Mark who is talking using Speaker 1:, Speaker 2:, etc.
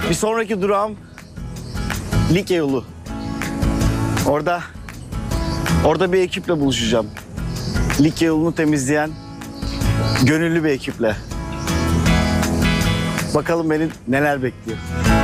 Speaker 1: Bir sonraki durağım Likya yolu. Orada bir ekiple buluşacağım. Likya yolunu temizleyen gönüllü bir ekiple. Bakalım beni neler bekliyor.